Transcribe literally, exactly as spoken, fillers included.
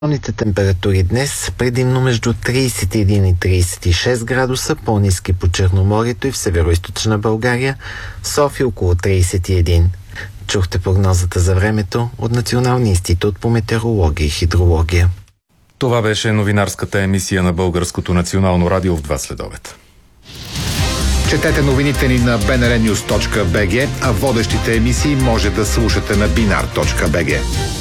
Основните температури днес предимно между трийсет и един и трийсет и шест градуса, по-ниски по Черноморието и в североизточна България, в София около трийсет и един. Чухте прогнозата за времето от Националния институт по метеорология и хидрология. Това беше новинарската емисия на Българското национално радио в два следобед. Четете новините ни на би ен ар нюз точка би джи, а водещите емисии може да слушате на бинар точка би джи.